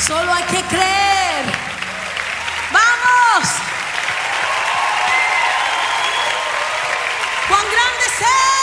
Solo hay que creer. ¡Vamos! ¡Cuán grande es Él!